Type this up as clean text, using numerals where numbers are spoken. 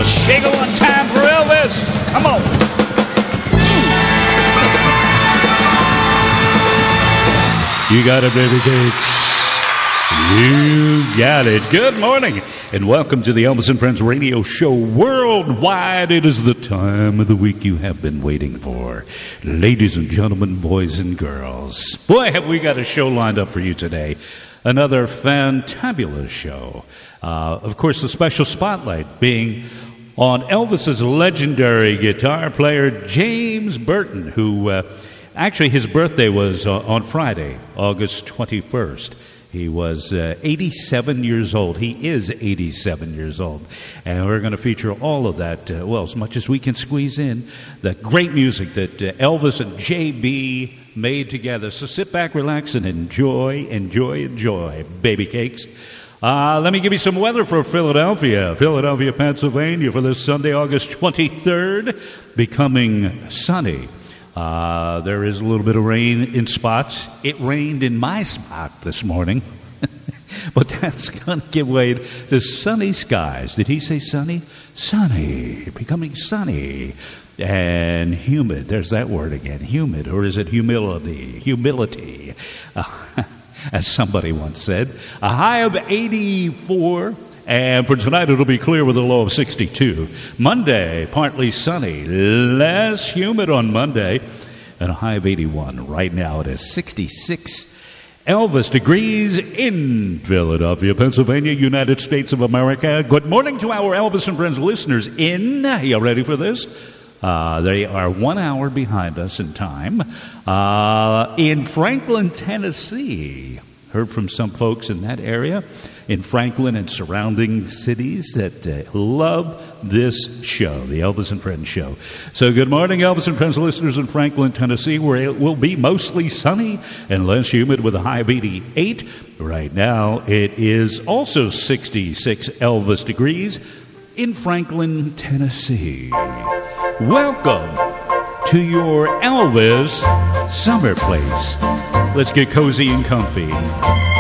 Shake it one time for Elvis. Come on. You got it, baby cakes. You got it. Good morning, and welcome to the Elvis and Friends radio show worldwide. It is the time of the week you have been waiting for. Ladies and gentlemen, boys and girls. Boy, have we got a show lined up for you today. Another fantabulous show. Of course, the special spotlight being on Elvis's legendary guitar player, James Burton, who actually his birthday was on Friday, August 21st. He was 87 years old. He is 87 years old. And we're going to feature all of that, as much as we can squeeze in, the great music that Elvis and J.B. made together. So sit back, relax, and enjoy, baby cakes. Let me give you some weather for Philadelphia, Pennsylvania, for this Sunday, August 23rd, becoming sunny. There is a little bit of rain in spots. It rained in my spot this morning, but that's going to give way to sunny skies. Did he say sunny? Sunny, becoming sunny, and humid. There's that word again, humid, or is it humility? Humility, as somebody once said. A high of 84. And for tonight, it'll be clear with a low of 62. Monday, partly sunny, less humid on Monday, and a high of 81. Right now, it is 66 Elvis degrees in Philadelphia, Pennsylvania, United States of America. Good morning to our Elvis and Friends listeners in. You ready for this? They are 1 hour behind us in time. In Franklin, Tennessee. Heard from some folks in that area, in Franklin and surrounding cities that love this show, the Elvis and Friends show. So good morning, Elvis and Friends listeners in Franklin, Tennessee, where it will be mostly sunny and less humid with a high of 88. Right now, it is also 66 Elvis degrees in Franklin, Tennessee. Welcome to your Elvis summer place. Let's get cozy and comfy.